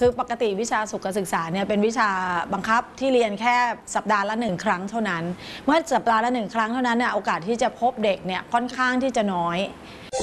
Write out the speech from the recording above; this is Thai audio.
คือปกติวิชาสุขศึกษาเนี่ยเป็นวิชาบังคับที่เรียนแค่สัปดาห์ละ1 ครั้งเท่านั้นเมื่อสัปดาห์ละ1 ครั้งเท่านั้นเนี่ยโอกาสที่จะพบเด็กเนี่ยค่อนข้างที่จะน้อย